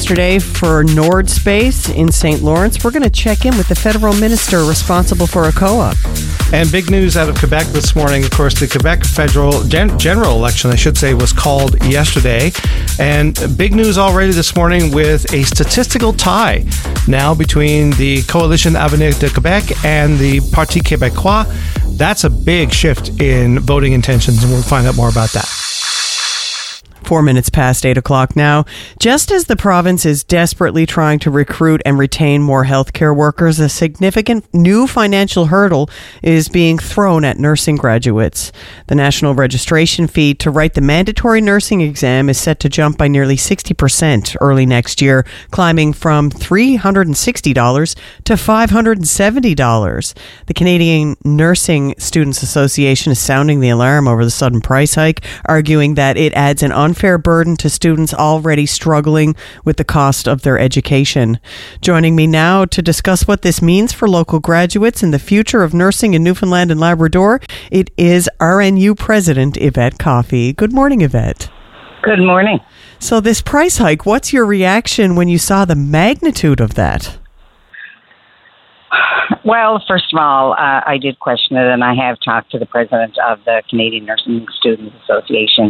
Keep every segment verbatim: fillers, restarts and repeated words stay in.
yesterday for Nord Space in Saint Lawrence. We're going to check in with the federal minister responsible for A C O A. And big news out of Quebec this morning. Of course, the Quebec federal gen- general election, I should say, was called yesterday. And big news already this morning with a statistical tie now between the Coalition Avenir de Québec and the Parti Québécois. That's a big shift in voting intentions, and we'll find out more about that. Four minutes past eight o'clock now. Just as the province is desperately trying to recruit and retain more healthcare workers, a significant new financial hurdle is being thrown at nursing graduates. The national registration fee to write the mandatory nursing exam is set to jump by nearly sixty percent early next year, climbing from three hundred sixty dollars to five hundred seventy dollars. The Canadian Nursing Students Association is sounding the alarm over the sudden price hike, arguing that it adds an unfair Unfair burden to students already struggling with the cost of their education. Joining me now to discuss what this means for local graduates and the future of nursing in Newfoundland and Labrador, it is R N U President Yvette Coffey. Good morning, Yvette. Good morning. So this price hike, what's your reaction when you saw the magnitude of that? Well, first of all, uh, I did question it, and I have talked to the president of the Canadian Nursing Students Association.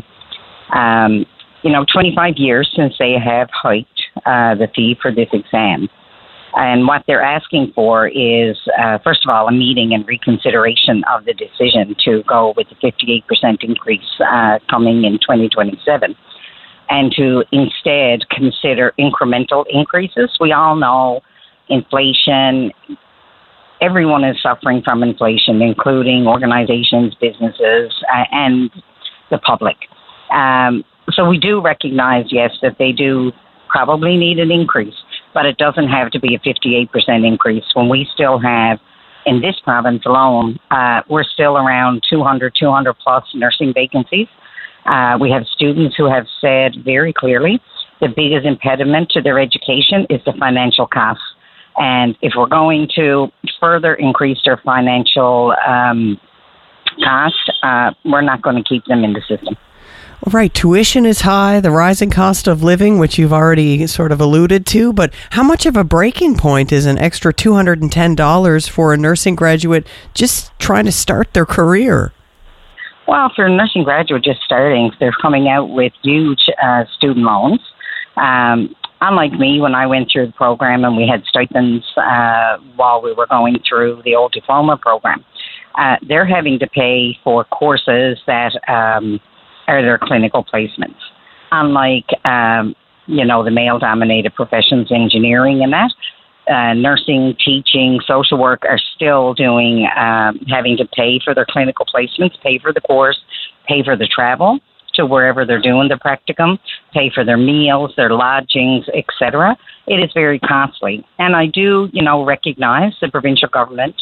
Um, you know, twenty-five years since they have hiked uh, the fee for this exam. And what they're asking for is, uh, first of all, a meeting and reconsideration of the decision to go with the fifty-eight percent increase uh, coming in twenty twenty-seven, and to instead consider incremental increases. We all know inflation. Everyone is suffering from inflation, including organizations, businesses, uh, and the public. Um, so we do recognize, yes, that they do probably need an increase, but it doesn't have to be a fifty-eight percent increase when we still have, in this province alone, uh, we're still around two hundred, two hundred plus nursing vacancies. Uh, we have students who have said very clearly the biggest impediment to their education is the financial costs. And if we're going to further increase their financial um, cost, uh, we're not going to keep them in the system. Right. Tuition is high, the rising cost of living, which you've already sort of alluded to. But how much of a breaking point is an extra two hundred ten dollars for a nursing graduate just trying to start their career? Well, for a nursing graduate just starting, they're coming out with huge uh, student loans. Um, unlike me, when I went through the program and we had stipends uh, while we were going through the old diploma program, uh, they're having to pay for courses that um, are their clinical placements. Unlike, um, you know, the male-dominated professions, engineering and that, uh, nursing, teaching, social work are still doing, um, having to pay for their clinical placements, pay for the course, pay for the travel to wherever they're doing the practicum, pay for their meals, their lodgings, et cetera. It is very costly. And I do, you know, recognize the provincial government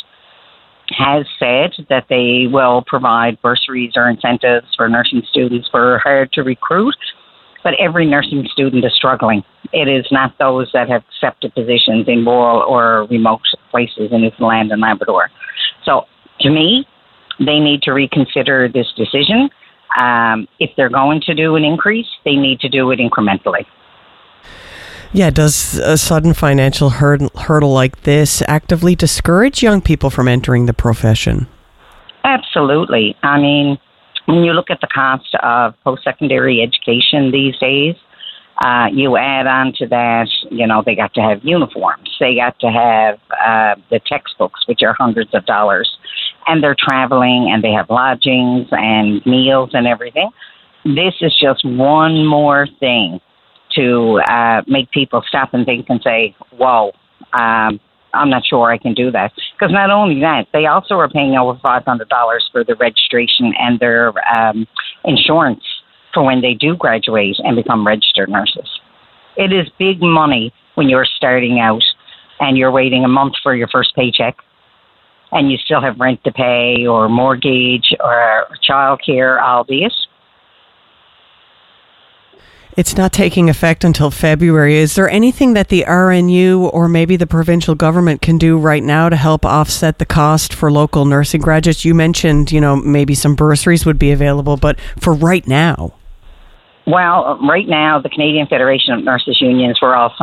has said that they will provide bursaries or incentives for nursing students who are hard to recruit, but every nursing student is struggling. It is not those that have accepted positions in rural or remote places in Newfoundland and Labrador. So, to me, they need to reconsider this decision. Um, if they're going to do an increase, they need to do it incrementally. Yeah, does a sudden financial hurdle, hurdle like this actively discourage young people from entering the profession? Absolutely. I mean, when you look at the cost of post-secondary education these days, uh, you add on to that, you know, they got to have uniforms. They got to have uh, the textbooks, which are hundreds of dollars. And they're traveling and they have lodgings and meals and everything. This is just one more thing to uh, make people stop and think and say, whoa, um, I'm not sure I can do that. Because not only that, they also are paying over five hundred dollars for the registration and their um, insurance for when they do graduate and become registered nurses. It is big money when you're starting out and you're waiting a month for your first paycheck and you still have rent to pay or mortgage or childcare, albeit. It's not taking effect until February. Is there anything that the R N U or maybe the provincial government can do right now to help offset the cost for local nursing graduates? You mentioned, you know, maybe some bursaries would be available, but for right now? Well, right now, the Canadian Federation of Nurses Unions, we're all